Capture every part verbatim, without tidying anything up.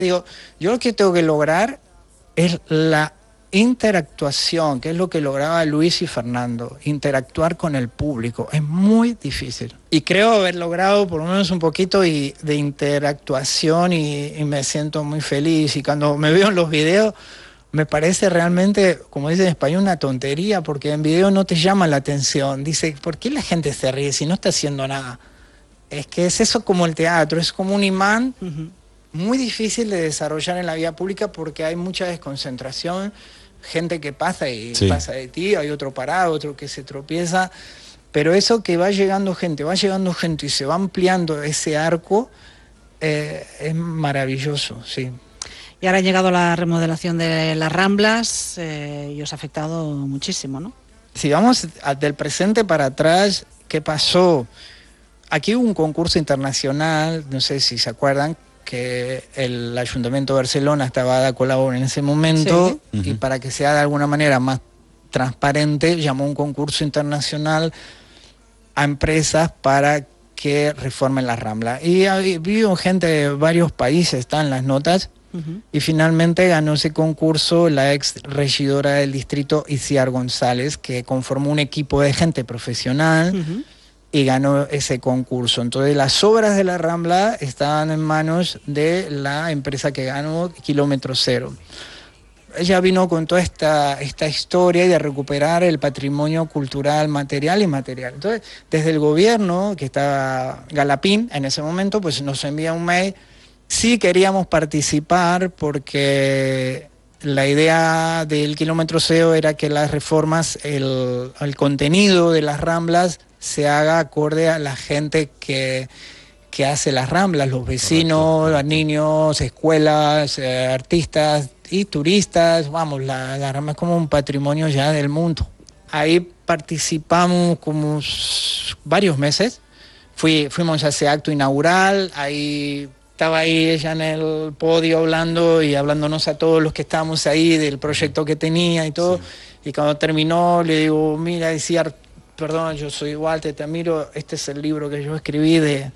Digo, yo lo que tengo que lograr es la interactuación, que es lo que lograba Luis y Fernando, interactuar con el público. Es muy difícil. Y creo haber logrado por lo menos un poquito y, de interactuación y, y me siento muy feliz. Y cuando me veo en los videos, me parece realmente, como dicen en español, una tontería, porque en video no te llama la atención. Dice, ¿por qué la gente se ríe si no está haciendo nada? Es que es eso como el teatro, es como un imán. Uh-huh. Muy difícil de desarrollar en la vida pública porque hay mucha desconcentración, gente que pasa y sí. pasa de ti, hay otro parado, otro que se tropieza, pero eso que va llegando gente, va llegando gente y se va ampliando ese arco, eh, es maravilloso, sí. Y ahora ha llegado la remodelación de las Ramblas eh, y os ha afectado muchísimo, ¿no? Si vamos a, del presente para atrás, ¿qué pasó? Aquí hubo un concurso internacional, no sé si se acuerdan, que el Ayuntamiento de Barcelona estaba de colaborar en ese momento, sí. uh-huh. y para que sea de alguna manera más transparente, llamó un concurso internacional a empresas para que reformen la Rambla. Y había gente de varios países, están las notas, uh-huh. y finalmente ganó ese concurso la ex regidora del distrito, Itziar González, que conformó un equipo de gente profesional, uh-huh. y ganó ese concurso. Entonces las obras de la Rambla estaban en manos de la empresa que ganó, Kilómetro Cero. Ella vino con toda esta, esta historia de recuperar el patrimonio cultural, material y inmaterial. Entonces, desde el gobierno, que estaba Galapín en ese momento, pues nos envía un mail. Sí queríamos participar porque la idea del Kilómetro Cero era que las reformas, el, el contenido de las Ramblas se haga acorde a la gente que, que hace las Ramblas, los vecinos, correcto, los niños, escuelas, eh, artistas y turistas. Vamos, la, la Rambla es como un patrimonio ya del mundo. Ahí participamos como varios meses. Fui, fuimos a ese acto inaugural, ahí estaba ahí ella en el podio hablando y hablándonos a todos los que estábamos ahí del proyecto que tenía y todo. Sí. Y cuando terminó le digo, mira, decía, perdón, yo soy Walter, te admiro, este es el libro que yo escribí de,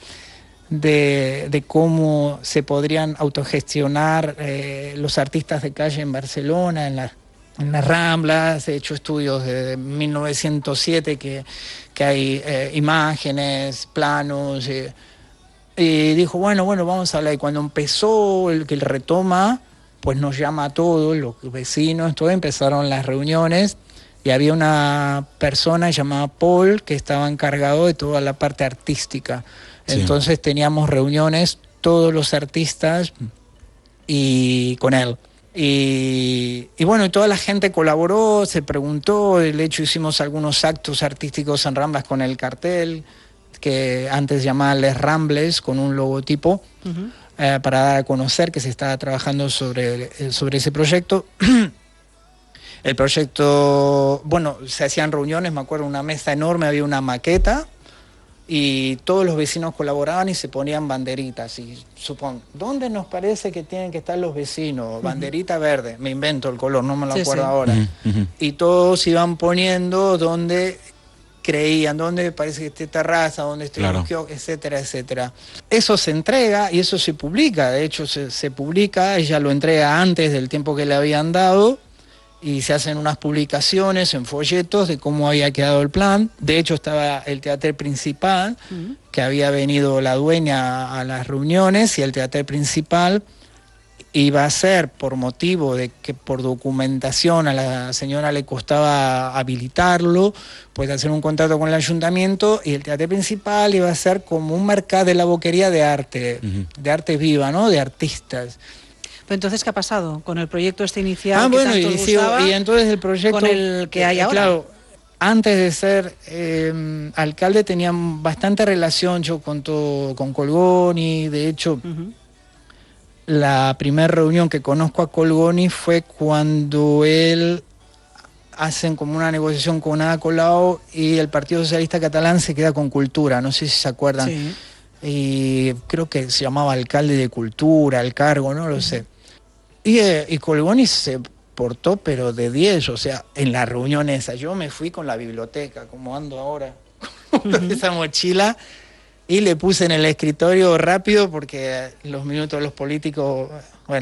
de, de cómo se podrían autogestionar eh, los artistas de calle en Barcelona, en, la, en las Ramblas. He hecho estudios de mil novecientos siete que, que hay eh, imágenes, planos, eh, y dijo, bueno, bueno, vamos a hablar. Y cuando empezó el que retoma, pues nos llama a todos, los vecinos, todo, empezaron las reuniones. Y había una persona llamada Paul que estaba encargado de toda la parte artística. Sí. Entonces teníamos reuniones, todos los artistas, y con él. Y, y bueno, toda la gente colaboró, se preguntó. De hecho, hicimos algunos actos artísticos en Ramblas con el cartel, que antes llamaba Les Rambles, con un logotipo, uh-huh. eh, para dar a conocer que se estaba trabajando sobre, sobre ese proyecto. El proyecto, bueno, se hacían reuniones, me acuerdo, una mesa enorme, había una maqueta y todos los vecinos colaboraban y se ponían banderitas. Y supongo, ¿dónde nos parece que tienen que estar los vecinos? Uh-huh. Banderita verde, me invento el color, no me lo sí, acuerdo sí. ahora. Uh-huh. Y todos iban poniendo dónde creían, dónde parece que esté terraza, dónde esté claro. Bosqueo, etcétera, etcétera. Eso se entrega y eso se publica, de hecho se, se publica, ella lo entrega antes del tiempo que le habían dado. Y se hacen unas publicaciones en folletos de cómo había quedado el plan. De hecho, estaba el teatro principal, uh-huh. que había venido la dueña a las reuniones, y el teatro principal iba a ser, por motivo de que por documentación a la señora le costaba habilitarlo, pues hacer un contrato con el ayuntamiento, y el teatro principal iba a ser como un mercado de la boquería de arte, uh-huh. de arte viva, ¿no? De artistas. Pero entonces, ¿qué ha pasado con el proyecto este inicial? Ah, que bueno, tanto y, gustaba, y entonces el proyecto con el que hay eh, ahora. Claro, antes de ser eh, alcalde tenía bastante relación yo con todo, con Colgoni. De hecho, uh-huh. la primera reunión que conozco a Colgoni fue cuando él hacen como una negociación con Ada Colau y el Partido Socialista Catalán se queda con Cultura, no sé si se acuerdan. Sí. Y creo que se llamaba alcalde de Cultura, el cargo, no lo uh-huh. sé. Y, eh, y Colgoni se portó pero de diez, o sea, en la reunión esa, yo me fui con la biblioteca, como ando ahora, con uh-huh. esa mochila, y le puse en el escritorio rápido porque los minutos de los políticos, bueno,